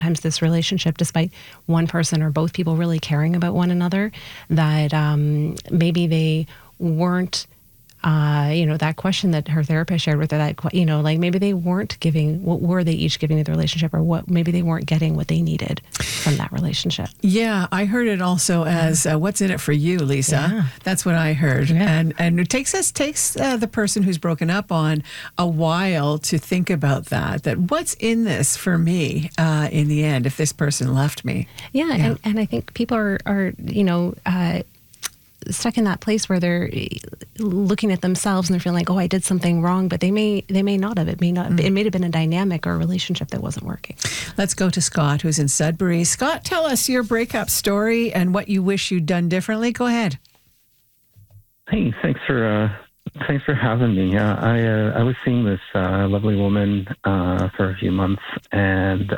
Sometimes this relationship, despite one person or both people really caring about one another, that maybe they weren't, that question that her therapist shared with her, that, like maybe they weren't giving, what were they each giving to the relationship, or what, maybe they weren't getting what they needed from that relationship. Yeah, I heard it also as, what's in it for you, Lisa? Yeah. That's what I heard. Yeah. And it takes the person who's broken up on a while to think about that what's in this for me in the end if this person left me. Yeah. And I think people are stuck in that place where they're looking at themselves and they're feeling like, oh, I did something wrong, but they may not have. It may have been a dynamic or a relationship that wasn't working. Let's go to Scott, who's in Sudbury. Scott, tell us your breakup story and what you wish you'd done differently. Go ahead. Hey, thanks for having me. I was seeing this lovely woman for a few months, and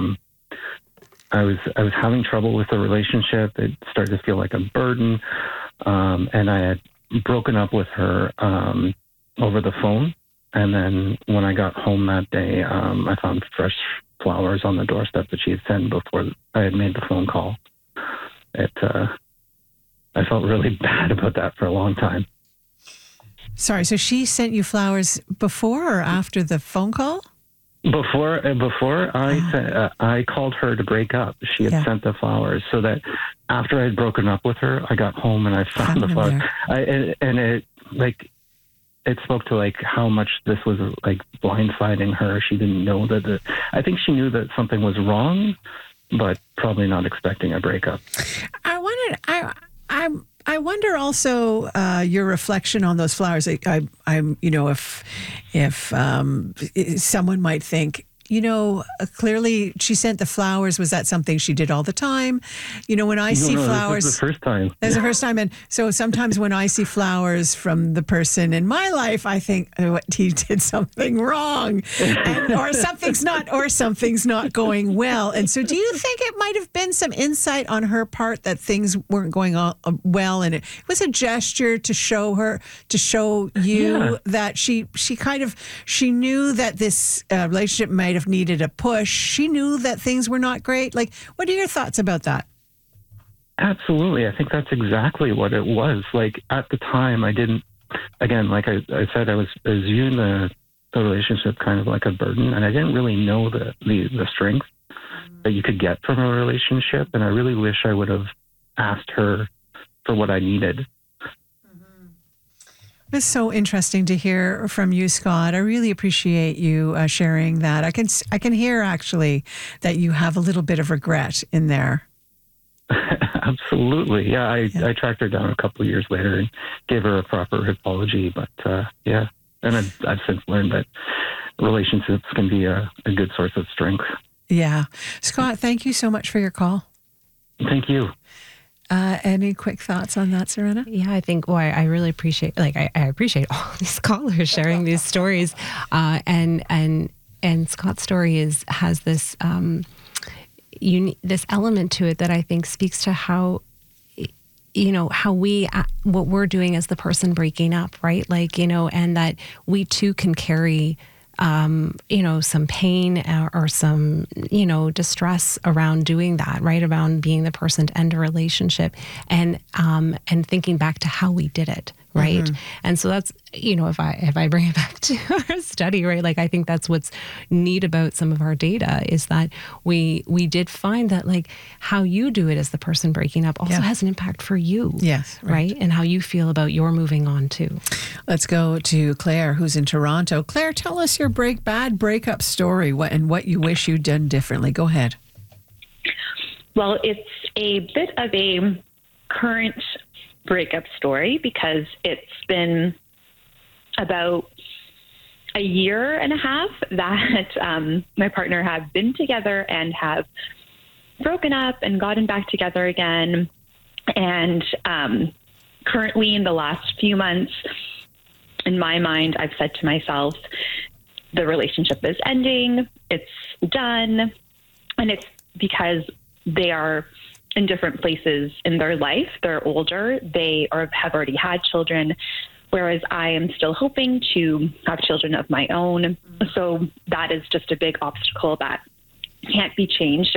I was having trouble with the relationship. It started to feel like a burden. And I had broken up with her over the phone. And then when I got home that day, I found fresh flowers on the doorstep that she had sent before I had made the phone call. I felt really bad about that for a long time. Sorry, so she sent you flowers before or after the phone call? Before I called her to break up, she had sent the flowers, so that after I had broken up with her, I got home and I found the flowers. It spoke to like how much this was like blindsiding her. She didn't know that. I think she knew that something was wrong, but probably not expecting a breakup. I wonder also your reflection on those flowers. If someone might think, clearly she sent the flowers. Was that something she did all the time? When I see flowers, this is the first time. That's the first time. And so sometimes when I see flowers from the person in my life, I think, oh, he did something wrong, or something's not going well. And so do you think it might have been some insight on her part that things weren't going on well, and it was a gesture to show you that she knew that this relationship might have needed a push. She knew that things were not great. Like, what are your thoughts about that? Absolutely. I think that's exactly what it was. Like, at the time, I didn't, again, like I said, I was viewing the relationship kind of like a burden, and I didn't really know the strength that you could get from a relationship. And I really wish I would have asked her for what I needed. It's so interesting to hear from you, Scott. I really appreciate you sharing that. I can hear actually that you have a little bit of regret in there. Absolutely. Yeah, I tracked her down a couple of years later and gave her a proper apology. But and I've since learned that relationships can be a good source of strength. Yeah. Scott, thank you so much for your call. Thank you. Any quick thoughts on that, Serena? Yeah, I think I really appreciate, I appreciate all these callers sharing these stories, and Scott's story has this this element to it that I think speaks to how what we're doing as the person breaking up, right? And that we too can carry some pain or some, distress around doing that, right? Around being the person to end a relationship and thinking back to how we did it, right? Mm-hmm. And so that's, if I bring it back to our study, right? Like, I think that's what's neat about some of our data is that we did find that like how you do it as the person breaking up also has an impact for you. Yes. Right. And how you feel about your moving on too. Let's go to Claire, who's in Toronto. Claire, tell us your bad breakup story and what you wish you'd done differently. Go ahead. Well, it's a bit of a current breakup story because it's been about a year and a half that my partner have been together and have broken up and gotten back together again. And currently in the last few months, in my mind, I've said to myself, the relationship is ending, it's done. And it's because they are in different places in their life. They're older. They have already had children, whereas I am still hoping to have children of my own. So that is just a big obstacle that can't be changed.